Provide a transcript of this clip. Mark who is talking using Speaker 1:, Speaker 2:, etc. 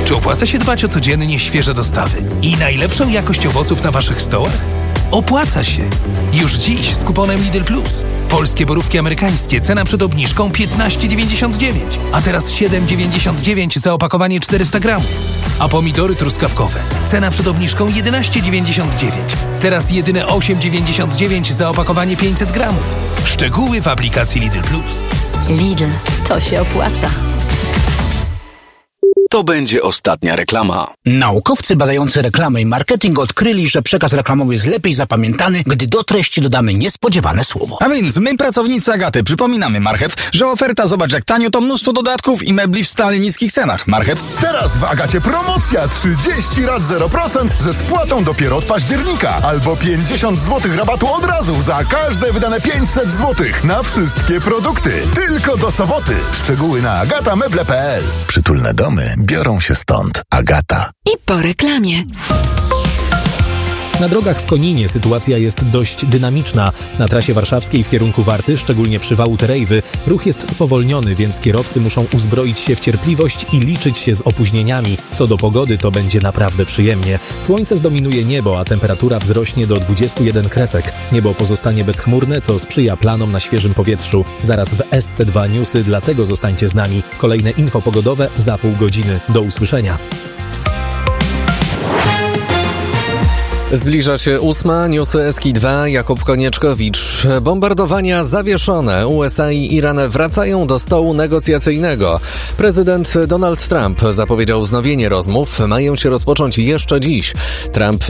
Speaker 1: Czy opłaca się dbać o codziennie świeże dostawy i najlepszą jakość owoców na waszych stołach? Opłaca się! Już dziś z kuponem Lidl Plus. Polskie borówki amerykańskie, cena przed obniżką 15,99, a teraz 7,99 za opakowanie 400 gramów. A pomidory truskawkowe, cena przed obniżką 11,99, teraz jedyne 8,99 za opakowanie 500 gramów. Szczegóły w aplikacji Lidl Plus.
Speaker 2: Lidl, to się opłaca.
Speaker 3: To będzie ostatnia reklama.
Speaker 4: Naukowcy badający reklamę i marketing odkryli, że przekaz reklamowy jest lepiej zapamiętany, gdy do treści dodamy niespodziewane słowo.
Speaker 5: A więc my, pracownicy Agaty, przypominamy, Marchew, że oferta, zobacz jak tanio, to mnóstwo dodatków i mebli w stale niskich cenach. Marchew?
Speaker 6: Teraz w Agacie promocja 30 rat 0% ze spłatą dopiero od października. Albo 50 zł rabatu od razu za każde wydane 500 zł na wszystkie produkty. Tylko do soboty. Szczegóły na agatameble.pl. Przytulne domy biorą się stąd. Agata.
Speaker 2: I po reklamie.
Speaker 7: Na drogach w Koninie sytuacja jest dość dynamiczna. Na trasie warszawskiej w kierunku Warty, szczególnie przy Wałty-Rejwy, ruch jest spowolniony, więc kierowcy muszą uzbroić się w cierpliwość i liczyć się z opóźnieniami. Co do pogody, to będzie naprawdę przyjemnie. Słońce zdominuje niebo, a temperatura wzrośnie do 21 kresek. Niebo pozostanie bezchmurne, co sprzyja planom na świeżym powietrzu. Zaraz w SC2 Newsy, dlatego zostańcie z nami. Kolejne info pogodowe za pół godziny. Do usłyszenia.
Speaker 8: Zbliża się 8. Newsy SK2, Jakub Konieczkowicz. Bombardowania zawieszone. USA i Iran wracają do stołu negocjacyjnego. Prezydent Donald Trump zapowiedział wznowienie rozmów. Mają się rozpocząć jeszcze dziś. Trump